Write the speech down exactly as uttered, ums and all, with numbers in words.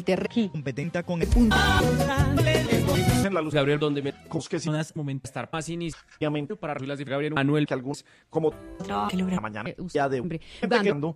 terreno. Competenta con el punto. En la luz Gabriel, donde me que si unas momentos estar más inicialmente para las de Gabriel Manuel, que algunos como Que logra la mañana eh, ya de hombre, gente dando quedando